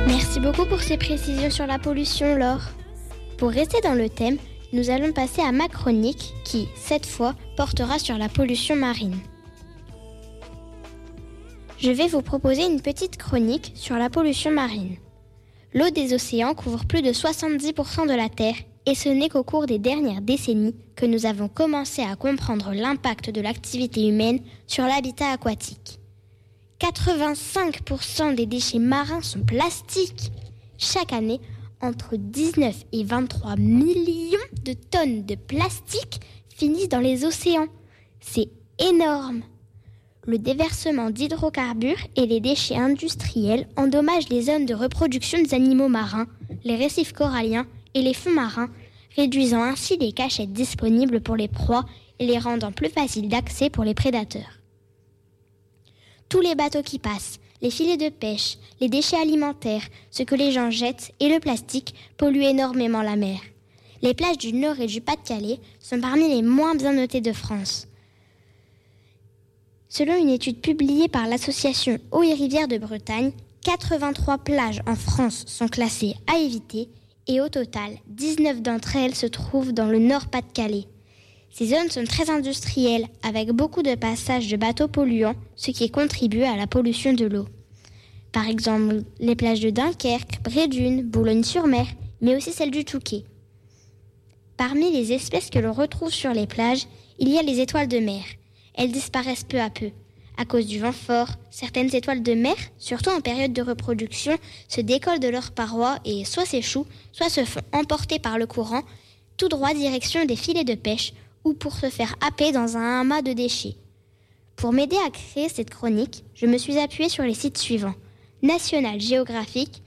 Merci beaucoup pour ces précisions sur la pollution, Laure. Pour rester dans le thème, nous allons passer à ma chronique qui, cette fois, portera sur la pollution marine. Je vais vous proposer une petite chronique sur la pollution marine. L'eau des océans couvre plus de 70% de la Terre et ce n'est qu'au cours des dernières décennies que nous avons commencé à comprendre l'impact de l'activité humaine sur l'habitat aquatique. 85% des déchets marins sont plastiques. Chaque année, entre 19 et 23 millions de tonnes de plastique finissent dans les océans. C'est énorme. Le déversement d'hydrocarbures et les déchets industriels endommagent les zones de reproduction des animaux marins, les récifs coralliens et les fonds marins, réduisant ainsi les cachettes disponibles pour les proies et les rendant plus faciles d'accès pour les prédateurs. Tous les bateaux qui passent, les filets de pêche, les déchets alimentaires, ce que les gens jettent et le plastique polluent énormément la mer. Les plages du Nord et du Pas-de-Calais sont parmi les moins bien notées de France. Selon une étude publiée par l'association Eaux et Rivières de Bretagne, 83 plages en France sont classées à éviter et au total, 19 d'entre elles se trouvent dans le Nord-Pas-de-Calais. Ces zones sont très industrielles, avec beaucoup de passages de bateaux polluants, ce qui contribue à la pollution de l'eau. Par exemple, les plages de Dunkerque, Brédune, Boulogne-sur-Mer, mais aussi celles du Touquet. Parmi les espèces que l'on retrouve sur les plages, il y a les étoiles de mer. Elles disparaissent peu à peu. À cause du vent fort, certaines étoiles de mer, surtout en période de reproduction, se décollent de leurs parois et soit s'échouent, soit se font emporter par le courant, tout droit direction des filets de pêche ou pour se faire happer dans un amas de déchets. Pour m'aider à créer cette chronique, je me suis appuyée sur les sites suivants: National Geographic,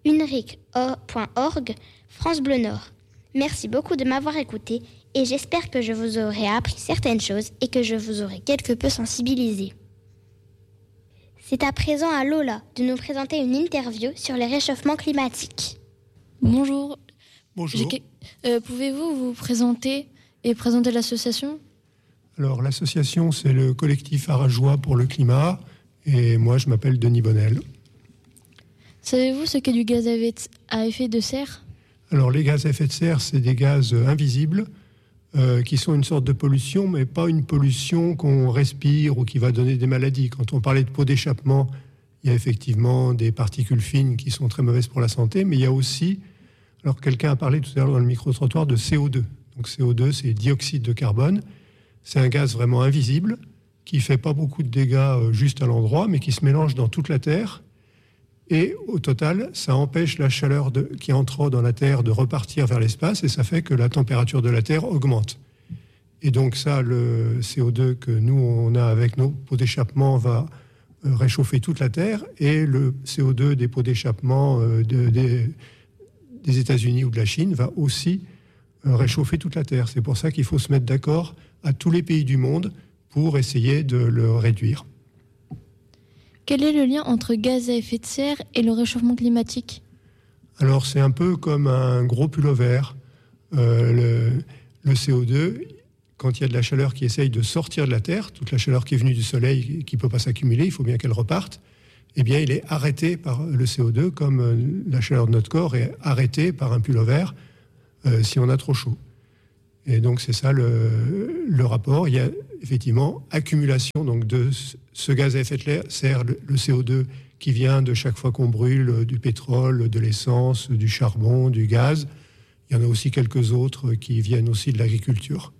unric.org, France Bleu Nord. Merci beaucoup de m'avoir écouté et j'espère que je vous aurai appris certaines choses et que je vous aurai quelque peu sensibilisé. C'est à présent à Lola de nous présenter une interview sur les réchauffements climatiques. Bonjour. Bonjour. Pouvez-vous vous présenter et présenter l'association ? Alors, l'association, c'est le collectif Arageois pour le climat et moi, je m'appelle Denis Bonnel. Savez-vous ce qu'est du gaz à effet de serre ? Alors, les gaz à effet de serre, c'est des gaz invisibles qui sont une sorte de pollution, mais pas une pollution qu'on respire ou qui va donner des maladies. Quand on parlait de pots d'échappement, il y a effectivement des particules fines qui sont très mauvaises pour la santé, mais il y a aussi, alors quelqu'un a parlé tout à l'heure dans le micro-trottoir de CO2. Donc CO2, c'est dioxyde de carbone. C'est un gaz vraiment invisible qui ne fait pas beaucoup de dégâts juste à l'endroit, mais qui se mélange dans toute la Terre. Et au total, ça empêche la chaleur qui entre dans la Terre de repartir vers l'espace et ça fait que la température de la Terre augmente. Et donc ça, le CO2 que nous, on a avec nos pots d'échappement va réchauffer toute la Terre et le CO2 des pots d'échappement des États-Unis ou de la Chine va aussi réchauffer toute la Terre. C'est pour ça qu'il faut se mettre d'accord à tous les pays du monde pour essayer de le réduire. Quel est le lien entre gaz à effet de serre et le réchauffement climatique ? Alors, c'est un peu comme un gros pullover. Le CO2, quand il y a de la chaleur qui essaye de sortir de la Terre, toute la chaleur qui est venue du Soleil, qui ne peut pas s'accumuler, il faut bien qu'elle reparte, eh bien, il est arrêté par le CO2, comme la chaleur de notre corps est arrêtée par un pullover si on a trop chaud. Et donc, c'est ça le rapport. Il y a effectivement accumulation donc, de ce gaz à effet de serre, le CO2, qui vient de chaque fois qu'on brûle du pétrole, de l'essence, du charbon, du gaz. Il y en a aussi quelques autres qui viennent aussi de l'agriculture.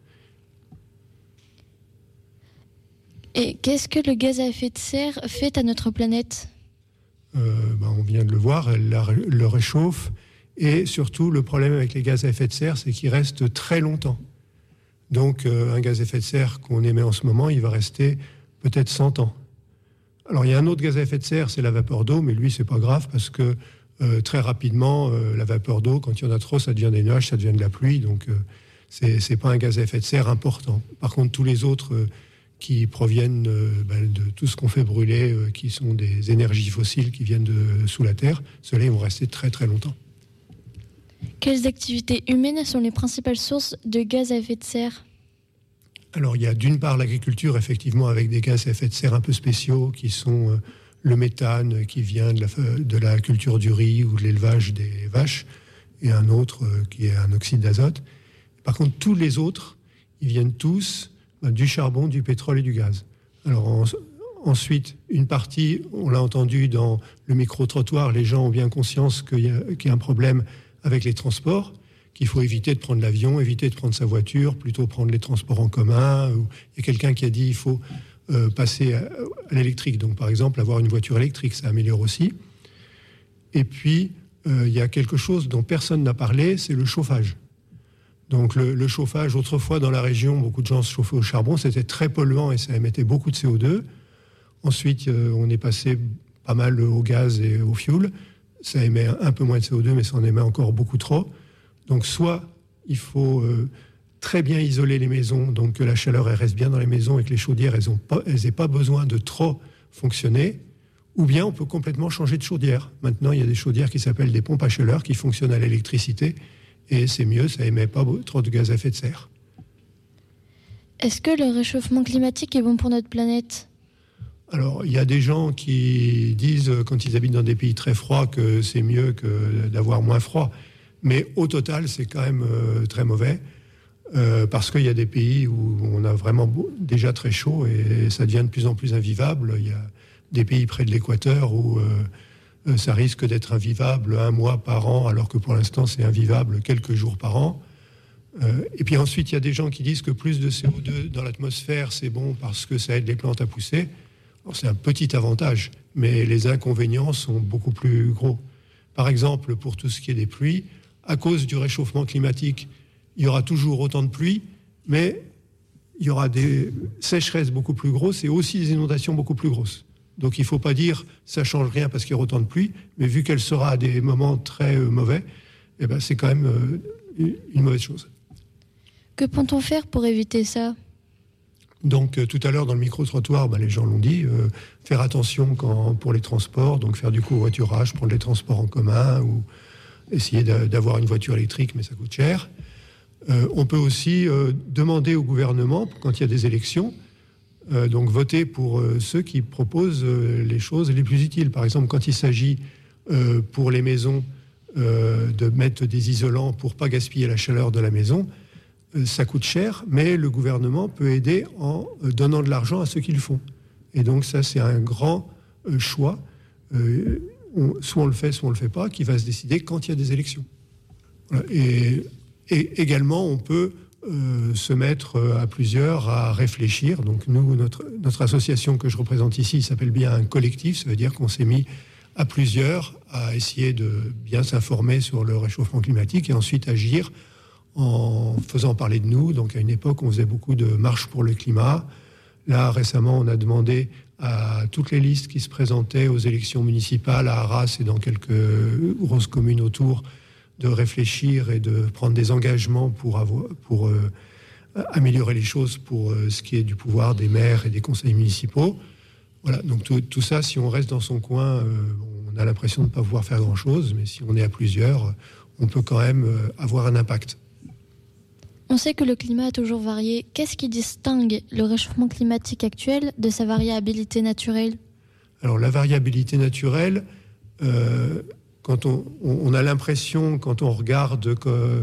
Et qu'est-ce que le gaz à effet de serre fait à notre planète ? On vient de le voir, elle le réchauffe. Et surtout, le problème avec les gaz à effet de serre, c'est qu'ils restent très longtemps. Donc, un gaz à effet de serre qu'on émet en ce moment, il va rester peut-être 100 ans. Alors, il y a un autre gaz à effet de serre, c'est la vapeur d'eau, mais lui, c'est pas grave parce que très rapidement, la vapeur d'eau, quand il y en a trop, ça devient des nuages, ça devient de la pluie. Donc, c'est pas un gaz à effet de serre important. Par contre, tous les autres qui proviennent de tout ce qu'on fait brûler, qui sont des énergies fossiles qui viennent de sous la terre, ceux-là, ils vont rester très, très longtemps. Quelles activités humaines sont les principales sources de gaz à effet de serre ? Alors, il y a d'une part l'agriculture, effectivement, avec des gaz à effet de serre un peu spéciaux, qui sont le méthane qui vient de la culture du riz ou de l'élevage des vaches, et un autre qui est un oxyde d'azote. Par contre, tous les autres, ils viennent tous du charbon, du pétrole et du gaz. Alors ensuite, une partie, on l'a entendu dans le micro-trottoir, les gens ont bien conscience qu'il y a un problème avec les transports, qu'il faut éviter de prendre l'avion, éviter de prendre sa voiture, plutôt prendre les transports en commun. Il y a quelqu'un qui a dit qu'il faut passer à l'électrique. Donc, par exemple, avoir une voiture électrique, ça améliore aussi. Et puis, il y a quelque chose dont personne n'a parlé, c'est le chauffage. Donc, le chauffage, autrefois, dans la région, beaucoup de gens se chauffaient au charbon. C'était très polluant et ça émettait beaucoup de CO2. Ensuite, on est passé pas mal au gaz et au fioul. Ça émet un peu moins de CO2, mais ça en émet encore beaucoup trop. Donc, soit il faut très bien isoler les maisons, donc que la chaleur elle reste bien dans les maisons et que les chaudières, elles n'aient pas besoin de trop fonctionner, ou bien on peut complètement changer de chaudière. Maintenant, il y a des chaudières qui s'appellent des pompes à chaleur qui fonctionnent à l'électricité, et c'est mieux, ça émet pas trop de gaz à effet de serre. Est-ce que le réchauffement climatique est bon pour notre planète ? Alors, il y a des gens qui disent, quand ils habitent dans des pays très froids, que c'est mieux que d'avoir moins froid. Mais au total, c'est quand même très mauvais, parce qu'il y a des pays où on a vraiment déjà très chaud et ça devient de plus en plus invivable. Il y a des pays près de l'équateur où ça risque d'être invivable 1 mois par an, alors que pour l'instant, c'est invivable quelques jours par an. Et puis ensuite, il y a des gens qui disent que plus de CO2 dans l'atmosphère, c'est bon parce que ça aide les plantes à pousser. Alors, c'est un petit avantage, mais les inconvénients sont beaucoup plus gros. Par exemple, pour tout ce qui est des pluies, à cause du réchauffement climatique, il y aura toujours autant de pluie, mais il y aura des sécheresses beaucoup plus grosses et aussi des inondations beaucoup plus grosses. Donc il ne faut pas dire ça ne change rien parce qu'il y aura autant de pluie, mais vu qu'elle sera à des moments très mauvais, eh ben, c'est quand même une mauvaise chose. Que peut-on faire pour éviter ça ? Donc tout à l'heure dans le micro-trottoir, les gens l'ont dit, faire attention pour les transports, donc faire du covoiturage, prendre les transports en commun ou essayer d'avoir une voiture électrique, mais ça coûte cher. On peut aussi demander au gouvernement, quand il y a des élections, donc voter pour ceux qui proposent les choses les plus utiles. Par exemple, quand il s'agit pour les maisons de mettre des isolants pour ne pas gaspiller la chaleur de la maison, ça coûte cher, mais le gouvernement peut aider en donnant de l'argent à ceux qui le font. Et donc ça, c'est un grand choix. Soit on le fait, soit on ne le fait pas, qui va se décider quand il y a des élections. Voilà. Et également, on peut se mettre à plusieurs à réfléchir. Donc nous, notre association que je représente ici s'appelle bien un collectif. Ça veut dire qu'on s'est mis à plusieurs à essayer de bien s'informer sur le réchauffement climatique et ensuite agir en faisant parler de nous. Donc à une époque, on faisait beaucoup de marches pour le climat. Là, récemment, on a demandé à toutes les listes qui se présentaient aux élections municipales à Arras et dans quelques grosses communes autour de réfléchir et de prendre des engagements pour améliorer les choses pour ce qui est du pouvoir des maires et des conseils municipaux. Voilà, donc tout ça, si on reste dans son coin, on a l'impression de ne pas pouvoir faire grand-chose, mais si on est à plusieurs, on peut quand même avoir un impact. On sait que le climat a toujours varié. Qu'est-ce qui distingue le réchauffement climatique actuel de sa variabilité naturelle ? Alors la variabilité naturelle, quand on a l'impression, quand on regarde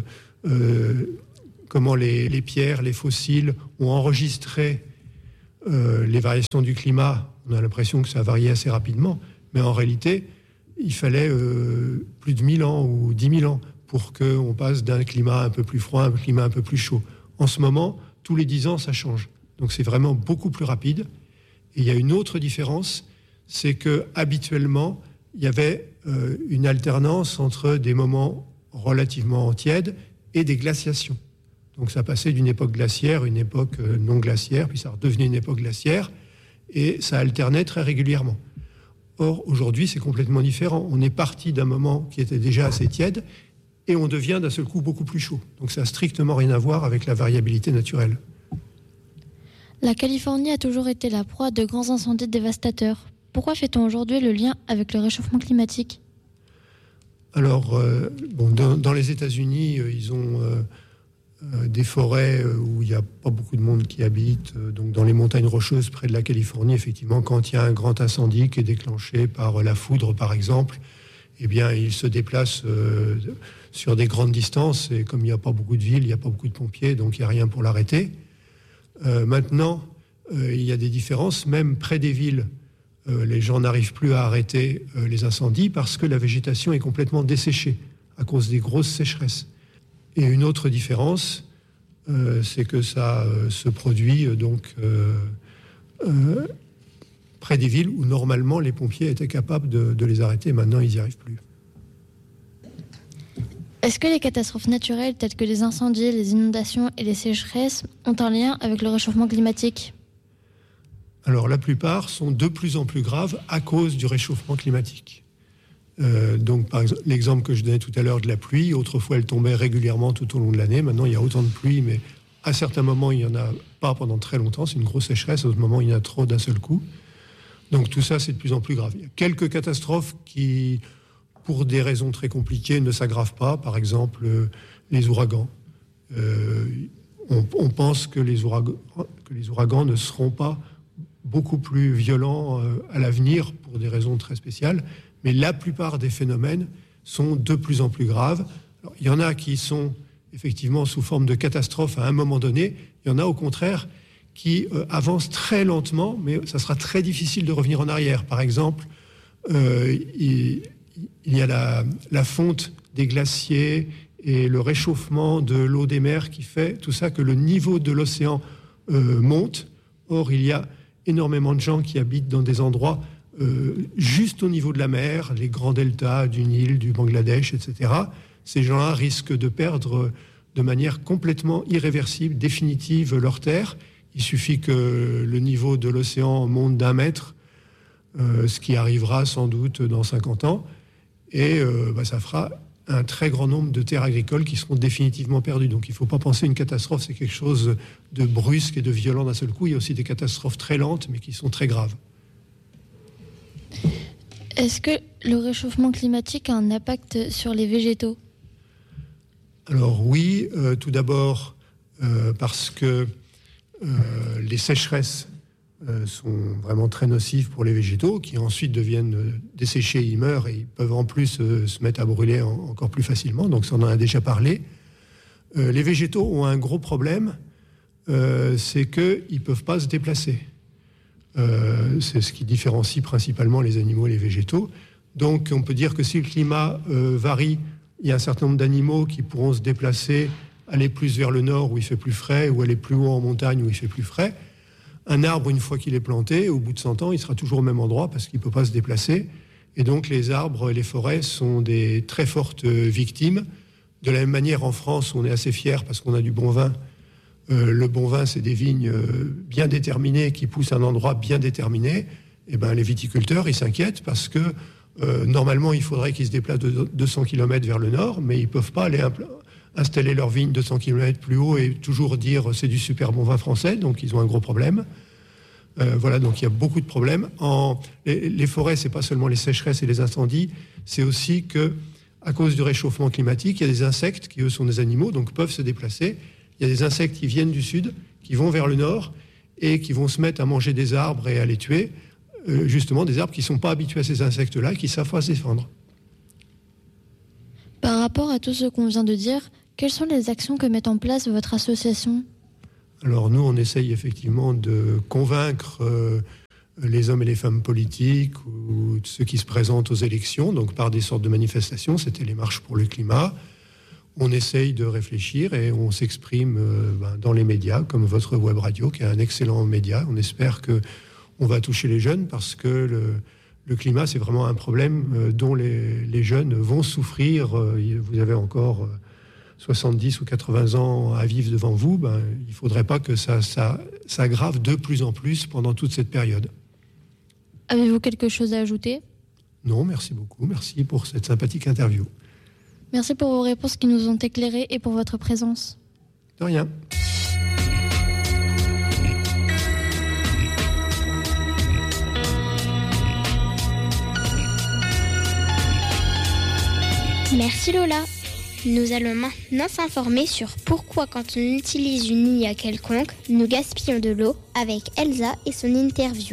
comment les pierres, les fossiles ont enregistré les variations du climat, on a l'impression que ça a varié assez rapidement. Mais en réalité, il fallait plus de 1000 ans ou 10 000 ans pour qu'on passe d'un climat un peu plus froid à un climat un peu plus chaud. En ce moment, tous les 10 ans, ça change. Donc c'est vraiment beaucoup plus rapide. Et il y a une autre différence, c'est qu'habituellement, il y avait une alternance entre des moments relativement tièdes et des glaciations. Donc ça passait d'une époque glaciaire à une époque non glaciaire, puis ça redevenait une époque glaciaire, et ça alternait très régulièrement. Or, aujourd'hui, c'est complètement différent. On est parti d'un moment qui était déjà assez tiède, et on devient d'un seul coup beaucoup plus chaud. Donc ça n'a strictement rien à voir avec la variabilité naturelle. La Californie a toujours été la proie de grands incendies dévastateurs. Pourquoi fait-on aujourd'hui le lien avec le réchauffement climatique ? Alors, dans les États-Unis, ils ont des forêts où il n'y a pas beaucoup de monde qui habite, donc dans les montagnes rocheuses près de la Californie, effectivement, quand il y a un grand incendie qui est déclenché par la foudre, par exemple, eh bien, il se déplace sur des grandes distances, et comme il n'y a pas beaucoup de villes, il n'y a pas beaucoup de pompiers, donc il n'y a rien pour l'arrêter. Maintenant, il y a des différences, même près des villes, les gens n'arrivent plus à arrêter les incendies parce que la végétation est complètement desséchée à cause des grosses sécheresses. Et une autre différence, c'est que ça se produit près des villes où normalement les pompiers étaient capables de les arrêter. Maintenant, ils n'y arrivent plus. Est-ce que les catastrophes naturelles telles que les incendies, les inondations et les sécheresses ont un lien avec le réchauffement climatique ? Alors, la plupart sont de plus en plus graves à cause du réchauffement climatique. Donc, par exemple, l'exemple que je donnais tout à l'heure de la pluie, autrefois elle tombait régulièrement tout au long de l'année. Maintenant, il y a autant de pluie, mais à certains moments, il n'y en a pas pendant très longtemps. C'est une grosse sécheresse. À d'autres moments, il y en a trop d'un seul coup. Donc, tout ça, c'est de plus en plus grave. Il y a quelques catastrophes qui, pour des raisons très compliquées, ne s'aggravent pas. Par exemple, les ouragans. On pense que les ouragans ne seront pas beaucoup plus violents à l'avenir pour des raisons très spéciales. Mais la plupart des phénomènes sont de plus en plus graves. Alors, il y en a qui sont effectivement sous forme de catastrophes à un moment donné. Il y en a au contraire qui avancent très lentement, mais ça sera très difficile de revenir en arrière. Par exemple, il y a la fonte des glaciers et le réchauffement de l'eau des mers qui fait tout ça que le niveau de l'océan monte. Or, il y a énormément de gens qui habitent dans des endroits juste au niveau de la mer, les grands deltas du Nil, du Bangladesh, etc. Ces gens-là risquent de perdre de manière complètement irréversible, définitive, leur terre. Il suffit que le niveau de l'océan monte d'1 mètre, ce qui arrivera sans doute dans 50 ans, et ça fera un très grand nombre de terres agricoles qui seront définitivement perdues. Donc il ne faut pas penser une catastrophe, c'est quelque chose de brusque et de violent d'un seul coup. Il y a aussi des catastrophes très lentes, mais qui sont très graves. Est-ce que le réchauffement climatique a un impact sur les végétaux ? Alors oui, tout d'abord parce que les sécheresses sont vraiment très nocives pour les végétaux, qui ensuite deviennent desséchés, ils meurent et ils peuvent en plus se mettre à brûler encore plus facilement. Donc ça, on en a déjà parlé. Les végétaux ont un gros problème, c'est qu'ils ne peuvent pas se déplacer. C'est ce qui différencie principalement les animaux et les végétaux. Donc on peut dire que si le climat varie, il y a un certain nombre d'animaux qui pourront se déplacer, aller plus vers le nord où il fait plus frais, ou aller plus haut en montagne où il fait plus frais. Un arbre, une fois qu'il est planté, au bout de 100 ans, il sera toujours au même endroit parce qu'il ne peut pas se déplacer. Et donc les arbres et les forêts sont des très fortes victimes. De la même manière, en France, on est assez fiers parce qu'on a du bon vin. Le bon vin, c'est des vignes bien déterminées qui poussent à un endroit bien déterminé. Et ben, les viticulteurs, ils s'inquiètent parce que normalement, il faudrait qu'ils se déplacent de 200 km vers le nord, mais ils ne peuvent pas aller installer leur vigne 200 km plus haut et toujours dire c'est du super bon vin français. Donc, ils ont un gros problème. Voilà, donc il y a beaucoup de problèmes. Les forêts, c'est pas seulement les sécheresses et les incendies, c'est aussi que, à cause du réchauffement climatique, il y a des insectes qui, eux, sont des animaux, donc peuvent se déplacer. Il y a des insectes qui viennent du sud, qui vont vers le nord et qui vont se mettre à manger des arbres et à les tuer. Justement, des arbres qui ne sont pas habitués à ces insectes-là et qui savent pas se défendre. Par rapport à tout ce qu'on vient de dire, quelles sont les actions que met en place votre association ? Alors nous, on essaye effectivement de convaincre les hommes et les femmes politiques ou ceux qui se présentent aux élections, donc par des sortes de manifestations, c'était les marches pour le climat. On essaye de réfléchir et on s'exprime dans les médias, comme votre web radio, qui est un excellent média. On espère qu'on va toucher les jeunes parce que le climat, c'est vraiment un problème dont les jeunes vont souffrir. Vous avez encore 70 ou 80 ans à vivre devant vous. Il ne faudrait pas que ça s'aggrave de plus en plus pendant toute cette période. Avez-vous quelque chose à ajouter ? Non, merci beaucoup. Merci pour cette sympathique interview. Merci pour vos réponses qui nous ont éclairés et pour votre présence. De rien. Merci Lola. Nous allons maintenant s'informer sur pourquoi quand on utilise une IA quelconque, nous gaspillons de l'eau avec Elsa et son interview.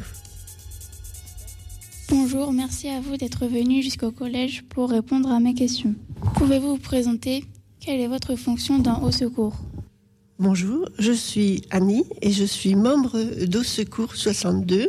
Bonjour, merci à vous d'être venu jusqu'au collège pour répondre à mes questions. Pouvez-vous vous présenter? Quelle est votre fonction dans Au Secours? Bonjour, je suis Annie et je suis membre d'Au Secours 62.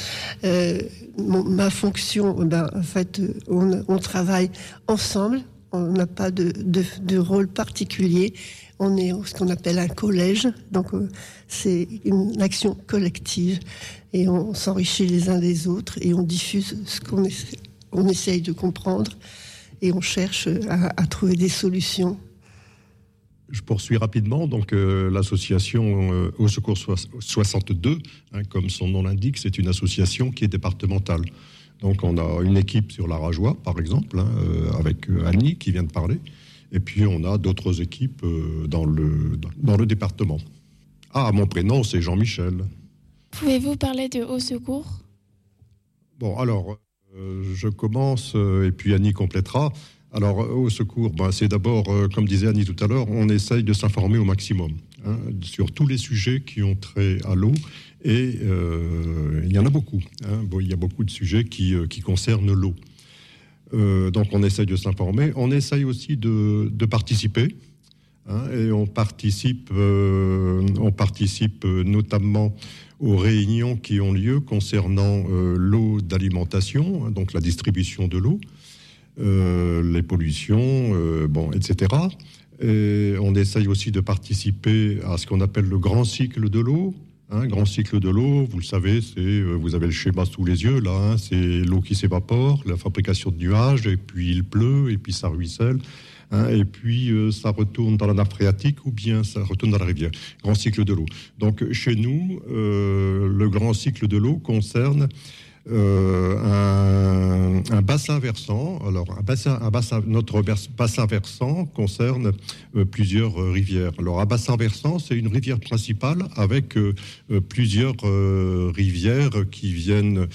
Ma fonction, en fait, on travaille ensemble. On n'a pas de rôle particulier. On est ce qu'on appelle un collège. Donc, c'est une action collective. Et on s'enrichit les uns des autres et on diffuse ce qu'on essaye de comprendre. Et on cherche à trouver des solutions. Je poursuis rapidement. Donc, l'association Au Secours 62, comme son nom l'indique, c'est une association qui est départementale. Donc, on a une équipe sur la Rajoie, par exemple, avec Annie qui vient de parler. Et puis, on a d'autres équipes dans le département. Ah, mon prénom, c'est Jean-Michel. Pouvez-vous parler de Au Secours? Bon, alors, je commence et puis Annie complétera. Alors, Au Secours, c'est d'abord, comme disait Annie tout à l'heure, on essaye de s'informer au maximum sur tous les sujets qui ont trait à l'eau. Et il y en a beaucoup. Il y a beaucoup de sujets qui concernent l'eau. Donc, on essaye de s'informer. On essaye aussi de participer. Et on participe notamment aux réunions qui ont lieu concernant l'eau d'alimentation, donc la distribution de l'eau, les pollutions, etc. Et on essaye aussi de participer à ce qu'on appelle le grand cycle de l'eau. Grand cycle de l'eau, vous le savez, vous avez le schéma sous les yeux, là, c'est l'eau qui s'évapore, la fabrication de nuages, et puis il pleut, et puis ça ruisselle, et puis ça retourne dans la nappe phréatique, ou bien ça retourne dans la rivière. Grand cycle de l'eau. Donc chez nous, le grand cycle de l'eau concerne un bassin versant. Alors, notre bassin versant concerne plusieurs rivières. Alors, un bassin versant, c'est une rivière principale avec plusieurs rivières qui viennent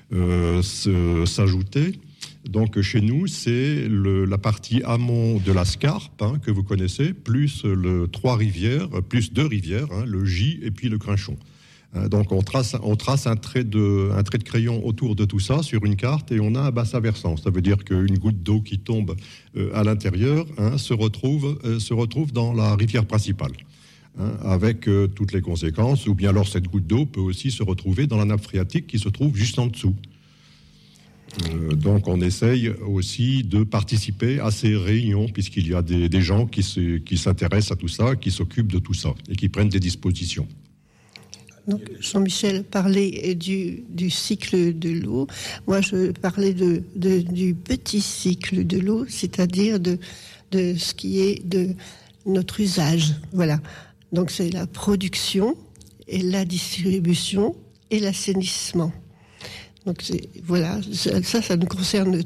s'ajouter. Donc, chez nous, c'est la partie amont de la Scarpe, que vous connaissez, plus deux rivières, le Gy et puis le Crinchon. Donc on trace un trait de crayon autour de tout ça sur une carte et on a un bassin versant. Ça veut dire qu'une goutte d'eau qui tombe à l'intérieur se retrouve dans la rivière principale, avec toutes les conséquences. Ou bien alors cette goutte d'eau peut aussi se retrouver dans la nappe phréatique qui se trouve juste en dessous. Donc on essaye aussi de participer à ces réunions puisqu'il y a des gens qui s'intéressent à tout ça, qui s'occupent de tout ça et qui prennent des dispositions. Donc, Jean-Michel parlait du cycle de l'eau. Moi, je parlais du petit cycle de l'eau, c'est-à-dire de ce qui est de notre usage. Voilà. Donc, c'est la production et la distribution et l'assainissement. Donc, voilà, ça nous concerne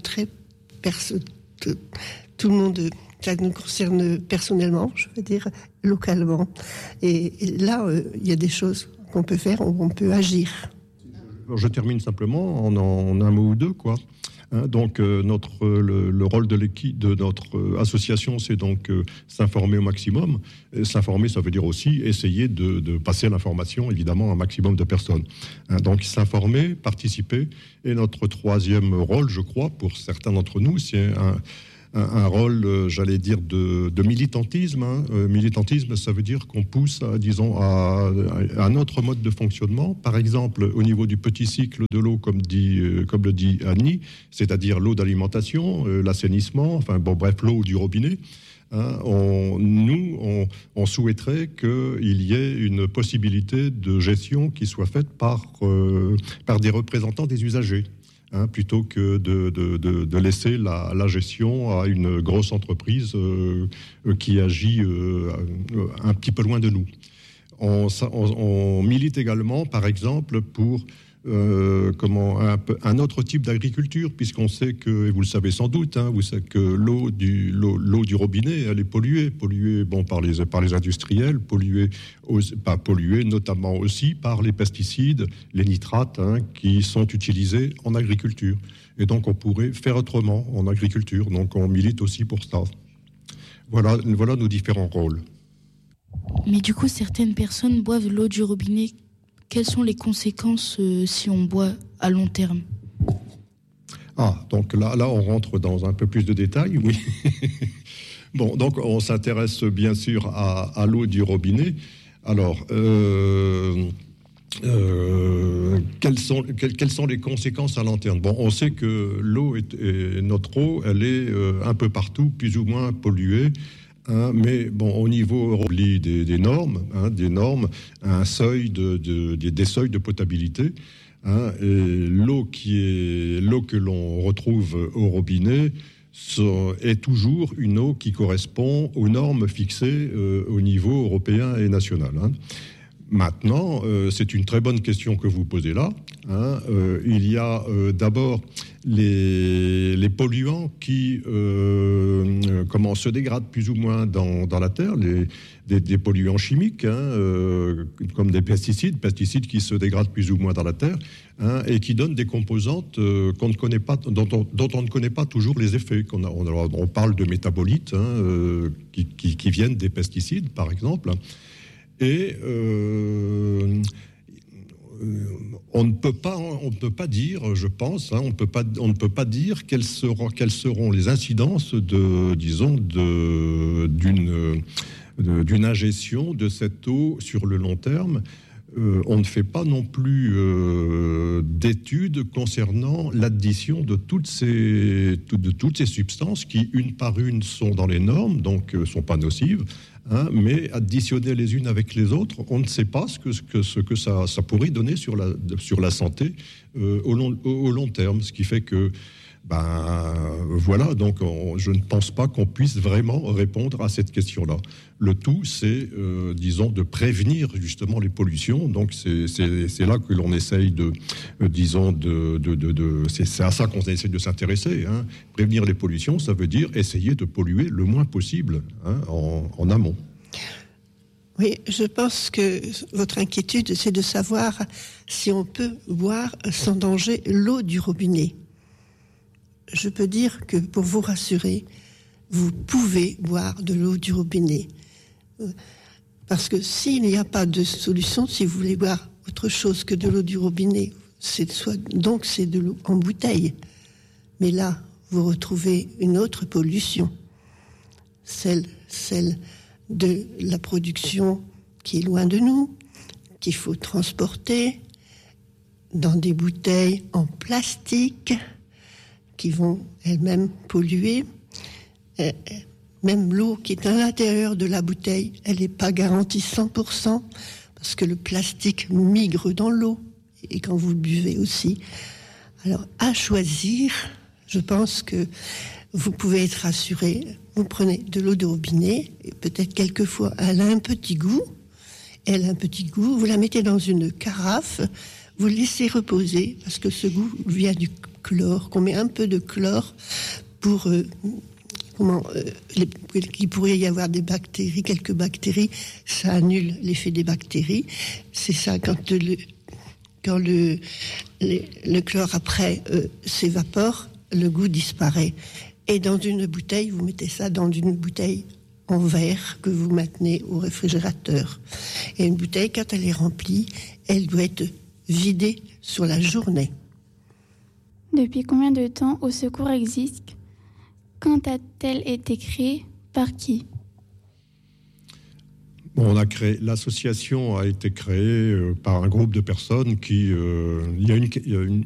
tout le monde. Ça nous concerne personnellement, je veux dire, localement. Et là, il y a des choses qu'on peut faire, on peut agir. Je termine simplement en un mot ou deux, quoi. Donc, le rôle de notre association, c'est donc s'informer au maximum. Et s'informer, ça veut dire aussi essayer de passer l'information, évidemment, à un maximum de personnes. Donc, s'informer, participer. Et notre troisième rôle, je crois, pour certains d'entre nous, c'est un rôle, j'allais dire, de militantisme. Militantisme, ça veut dire qu'on pousse, disons, à un autre mode de fonctionnement. Par exemple, au niveau du petit cycle de l'eau, comme le dit Annie, c'est-à-dire l'eau d'alimentation, l'assainissement, l'eau du robinet. On souhaiterait qu'il y ait une possibilité de gestion qui soit faite par des représentants des usagers. Plutôt que de laisser la gestion à une grosse entreprise qui agit un petit peu loin de nous. On milite également, par exemple, pour un autre type d'agriculture, puisqu'on sait que, et vous le savez sans doute, vous savez que l'eau du robinet, elle est polluée par les industriels, polluée notamment aussi par les pesticides, les nitrates, qui sont utilisés en agriculture. Et donc on pourrait faire autrement en agriculture. Donc on milite aussi pour ça. Voilà nos différents rôles. Mais du coup, certaines personnes boivent l'eau du robinet. Quelles sont les conséquences si on boit à long terme ? Donc là, on rentre dans un peu plus de détails, oui. Bon, donc on s'intéresse bien sûr à l'eau du robinet. Alors, quelles sont les conséquences à long terme ? Bon, on sait que notre eau, elle est un peu partout, plus ou moins polluée. Mais bon, au niveau des normes, un seuil des seuils de potabilité. Et l'eau que l'on retrouve au robinet est toujours une eau qui correspond aux normes fixées au niveau européen et national. Maintenant, c'est une très bonne question que vous posez là. Il y a d'abord les polluants qui se dégradent plus ou moins dans la terre, des polluants chimiques, comme des pesticides qui se dégradent plus ou moins dans la terre, et qui donnent des composantes qu'on ne connaît pas, dont on ne connaît pas toujours les effets. On parle de métabolites qui viennent des pesticides, par exemple. Et on ne peut pas dire, je pense, on ne peut pas dire quelles seront les incidences d'une ingestion de cette eau sur le long terme. On ne fait pas non plus d'études concernant l'addition de toutes ces substances qui, une par une, sont dans les normes, donc sont pas nocives. Mais additionner les unes avec les autres, on ne sait pas ce que ça pourrait donner sur la santé au long terme. Ce qui fait que, voilà, donc je ne pense pas qu'on puisse vraiment répondre à cette question-là. Le tout, c'est, de prévenir justement les pollutions. Donc c'est là que l'on essaye c'est à ça qu'on essaie de s'intéresser. Prévenir les pollutions, ça veut dire essayer de polluer le moins possible en amont. Oui, je pense que votre inquiétude, c'est de savoir si on peut boire sans danger l'eau du robinet. Je peux dire que, pour vous rassurer, vous pouvez boire de l'eau du robinet. Parce que s'il n'y a pas de solution, si vous voulez boire autre chose que de l'eau du robinet, c'est de l'eau en bouteille. Mais là, vous retrouvez une autre pollution, celle de la production qui est loin de nous, qu'il faut transporter dans des bouteilles en plastique qui vont elles-mêmes polluer. Même l'eau qui est à l'intérieur de la bouteille, elle n'est pas garantie 100%, parce que le plastique migre dans l'eau, et quand vous le buvez aussi. Alors, à choisir, je pense que vous pouvez être rassuré. Vous prenez de l'eau de robinet, et peut-être quelquefois elle a un petit goût, vous la mettez dans une carafe, vous le laissez reposer, parce que ce goût vient du chlore, qu'on met un peu de chlore pour... qu'il pourrait y avoir des bactéries, quelques bactéries, ça annule l'effet des bactéries. C'est ça, quand le chlore après s'évapore, le goût disparaît. Et dans une bouteille, vous mettez ça dans une bouteille en verre que vous maintenez au réfrigérateur. Et une bouteille, quand elle est remplie, elle doit être vidée sur la journée. Depuis combien de temps Au Secours existe ? Quand a-t-elle été créée ? Par qui ? L'association a été créée par un groupe de personnes qui... il y a